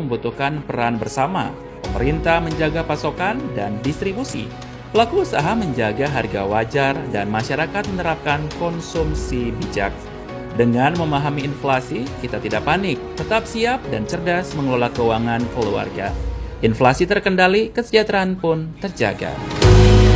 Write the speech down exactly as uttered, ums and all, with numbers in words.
membutuhkan peran bersama. Pemerintah menjaga pasokan dan distribusi. Pelaku usaha menjaga harga wajar dan masyarakat menerapkan konsumsi bijak. Dengan memahami inflasi, kita tidak panik, tetap siap dan cerdas mengelola keuangan keluarga. Inflasi terkendali, kesejahteraan pun terjaga.